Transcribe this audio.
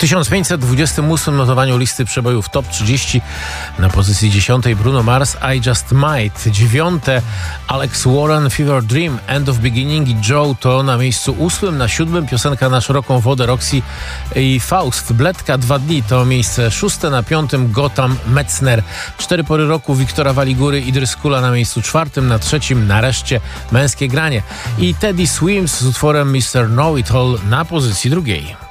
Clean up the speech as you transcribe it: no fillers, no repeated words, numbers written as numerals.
1528 notowaniu listy przebojów Top 30 na pozycji 10 Bruno Mars, I Just Might. 9 Alex Warren, Fever Dream, End of Beginning i Joe to na miejscu 8. Na 7 piosenka Na szeroką wodę Roxy i Faust. Bledka 2 dni to miejsce 6. Na 5 Gotham Metzner. 4 pory roku Wiktora Waligury i Dryskula na miejscu 4. Na 3 nareszcie Męskie granie. I Teddy Swims z utworem Mr. Know It All na pozycji 2.